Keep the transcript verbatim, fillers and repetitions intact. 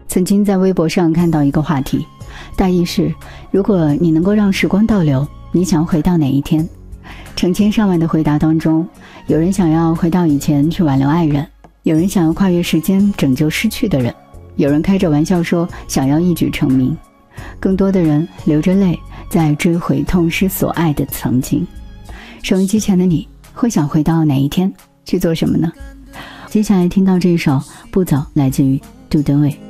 曾经在微博上看到一个话题，大意是，如果你能够让时光倒流，你想回到哪一天？成千上万的回答当中，有人想要回到以前去挽留爱人，有人想要跨越时间拯救失去的人，有人开着玩笑说想要一举成名，更多的人流着泪在追回痛失所爱的曾经。收音机前的你会想回到哪一天去做什么呢？接下来听到这首《不走》，来自于杜德伟。